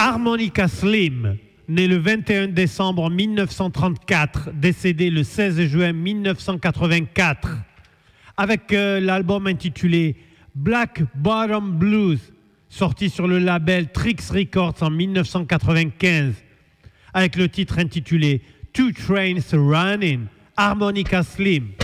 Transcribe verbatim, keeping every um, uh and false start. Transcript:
Harmonica Slim, né le vingt et un décembre mille neuf cent trente-quatre, décédé le seize juin mille neuf cent quatre-vingt-quatre, avec euh, l'album intitulé Black Bottom Blues, sorti sur le label Trix Records en mille neuf cent quatre-vingt-quinze, avec le titre intitulé Two Trains Running, Harmonica Slim.